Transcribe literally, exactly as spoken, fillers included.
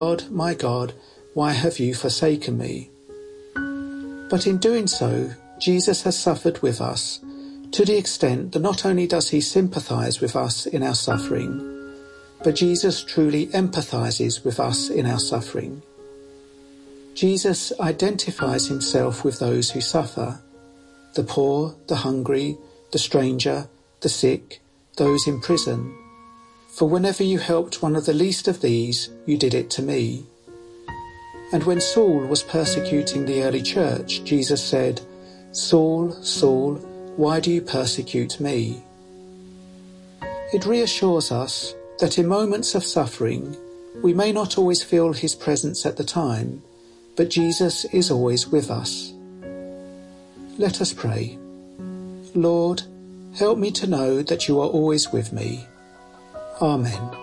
God, my God, why have you forsaken me? But in doing so, Jesus has suffered with us to the extent that not only does he sympathise with us in our suffering, but Jesus truly empathises with us in our suffering. Jesus identifies himself with those who suffer, the poor, the hungry, the stranger, the sick, those in prison. For whenever you helped one of the least of these, you did it to me. And when Saul was persecuting the early church, Jesus said, Saul, Saul, why do you persecute me? It reassures us that in moments of suffering, we may not always feel his presence at the time, but Jesus is always with us. Let us pray. Lord, help me to know that you are always with me. Amen.